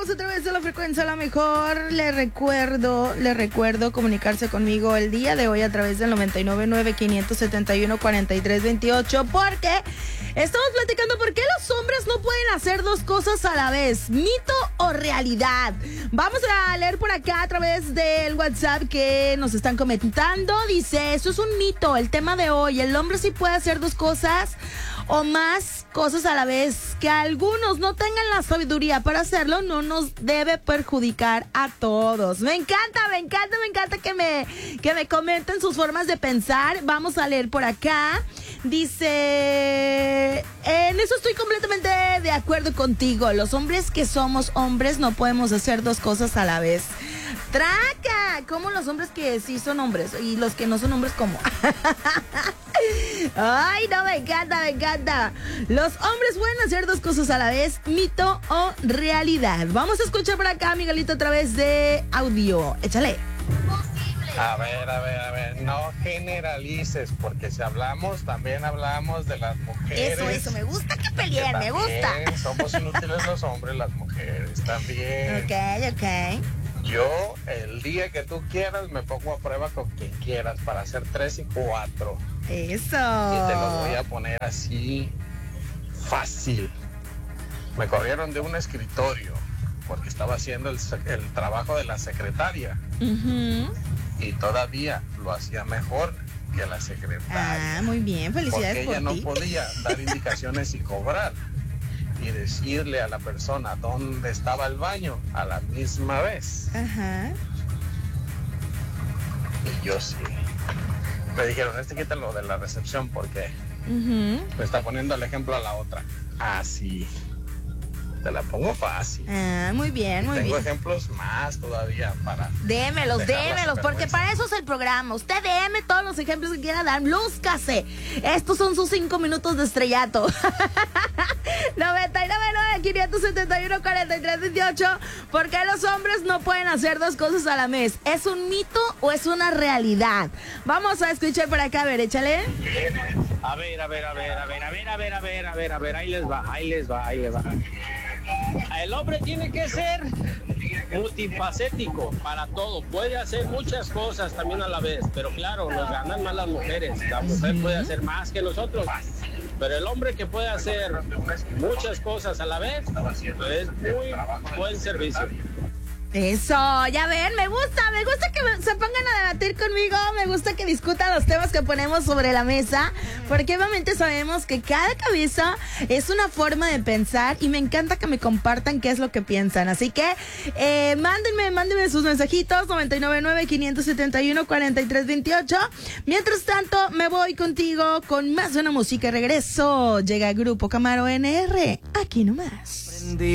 estamos a través de la frecuencia La Mejor. Le recuerdo comunicarse conmigo el día de hoy a través del 999-571-4328, porque estamos platicando por qué los hombres no pueden hacer dos cosas a la vez, mito o realidad. Vamos a leer por acá a través del WhatsApp que nos están comentando. Dice, eso es un mito, el tema de hoy, el hombre sí puede hacer dos cosas o más cosas a la vez. Que algunos no tengan la sabiduría para hacerlo no nos debe perjudicar a todos. Me encanta que me comenten sus formas de pensar. Vamos a leer por acá. Dice, en eso estoy completamente de acuerdo contigo. Los hombres que somos hombres no podemos hacer dos cosas a la vez. ¡Traca! ¿Cómo los hombres que sí son hombres? Y los que no son hombres, ¿cómo? Ay, no, me encanta. Los hombres pueden hacer dos cosas a la vez, mito o realidad. Vamos a escuchar por acá, Miguelito, a través de audio. Échale. A ver, no generalices, porque si hablamos, también hablamos de las mujeres. Eso, me gusta que peleen, me gusta. Somos inútiles los hombres, las mujeres también. Ok. Yo, el día que tú quieras, me pongo a prueba con quien quieras para hacer 3 y 4. Eso. Y te lo voy a poner así, fácil. Me corrieron de un escritorio porque estaba haciendo el trabajo de la secretaria. Uh-huh. Y todavía lo hacía mejor que la secretaria. Ah, muy bien, felicidades porque ella por ti. no podía dar indicaciones y cobrar y decirle a la persona dónde estaba el baño a la misma vez. Ajá. Y yo sí. Me dijeron, quítalo de la recepción porque Uh-huh. me está poniendo el ejemplo a la otra. Así. Te la pongo fácil. Ah, muy bien. Tengo ejemplos más todavía para... Démelos, porque para eso es el programa. Usted déme todos los ejemplos que quiera dar. Lúzcase. Estos son sus 5 minutos de estrellato. 99-571-4328. ¿Por qué los hombres no pueden hacer dos cosas a la vez? ¿Es un mito o es una realidad? Vamos a escuchar por acá, a ver, échale. A ver, ahí les va. El hombre tiene que ser multifacético para todo, puede hacer muchas cosas también a la vez, pero claro, nos ganan más las mujeres, la mujer puede hacer más que nosotros, pero el hombre que puede hacer muchas cosas a la vez es muy buen servicio. Eso, ya ven, me gusta que se pongan a debatir conmigo, me gusta que discutan los temas que ponemos sobre la mesa, porque obviamente sabemos que cada cabeza es una forma de pensar y me encanta que me compartan qué es lo que piensan, así que mándenme sus mensajitos, 999-571-4328, mientras tanto me voy contigo con más de una música y regreso, llega Grupo Camaro NR, aquí nomás.